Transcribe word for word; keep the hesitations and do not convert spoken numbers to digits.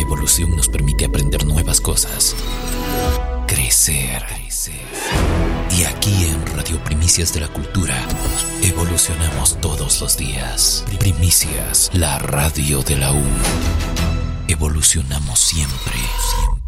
evolución nos permite aprender nuevas cosas, crecer, crecer. Y aquí en Radio Primicias de la Cultura, evolucionamos todos los días. Primicias, la radio de la U. Evolucionamos siempre, siempre.